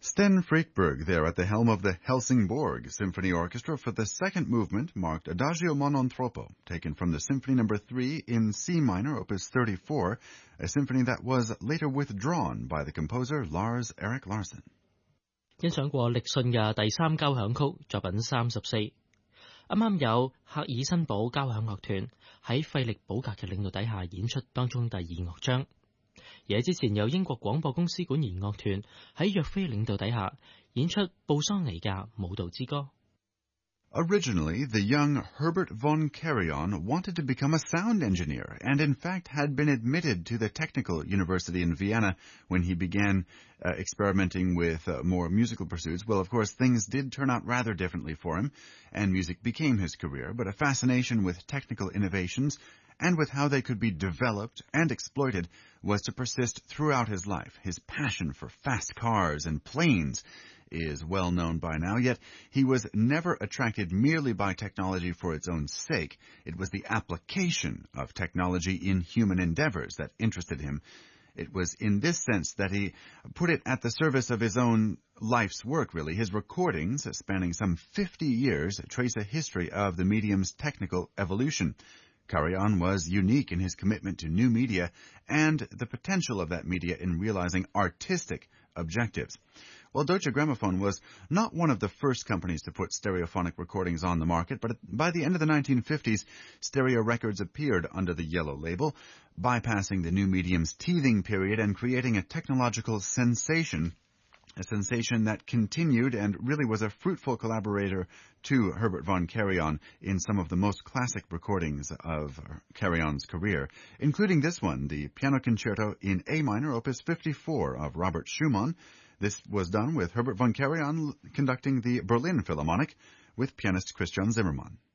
Sten Frykberg there at the helm of the Helsingborg Symphony Orchestra for the second movement marked Adagio non troppo, taken from the Symphony No. 3 in C minor, opus 34, a symphony that was later withdrawn by the composer Lars Erik Larsson. 欣賞過力信嘅第三交響曲作品34，啱啱有赫爾辛堡交響樂團喺費力保格嘅領導底下演出當中第二樂章。而之前有英國廣播公司管弦樂團喺約菲領導底下演出布桑尼嘅舞蹈之歌。 Originally, the young Herbert von Karajan wanted to become a sound engineer and in fact had been admitted to the Technical University in Vienna when he began experimenting with more musical pursuits. Well, of course, things did turn out rather differently for him, and music became his career, but a fascination with technical innovations and with how they could be developed and exploited was to persist throughout his life. His passion for fast cars and planes is well known by now, yet he was never attracted merely by technology for its own sake. It was the application of technology in human endeavors that interested him. It was in this sense that he put it at the service of his own life's work, really. His recordings, spanning some 50 years, trace a history of the medium's technical evolution. Karajan was unique in his commitment to new media and the potential of that media in realizing artistic objectives. Well, Deutsche Grammophon was not one of the first companies to put stereophonic recordings on the market, but by the end of the 1950s, stereo records appeared under the yellow label, bypassing the new medium's teething period and creating a technological sensation, a sensation that continued and really was a fruitful collaborator to Herbert von Karajan in some of the most classic recordings of Karajan's career, including this one, the Piano Concerto in A minor, opus 54 of Robert Schumann. This was done with Herbert von Karajan conducting the Berlin Philharmonic with pianist Christian Zimmermann.